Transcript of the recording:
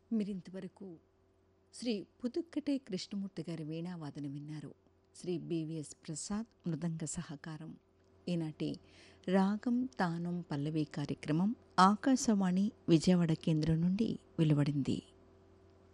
మీరింతవరకు శ్రీ పుదుక్కటే కృష్ణమూర్తి గారి వీణావాదన విన్నారు. శ్రీ బివిఎస్ ప్రసాద్ మృదంగ సహకారం. ఈనాటి రాగం తానం పల్లవి కార్యక్రమం ఆకాశవాణి విజయవాడ కేంద్రం నుండి వెలువడింది.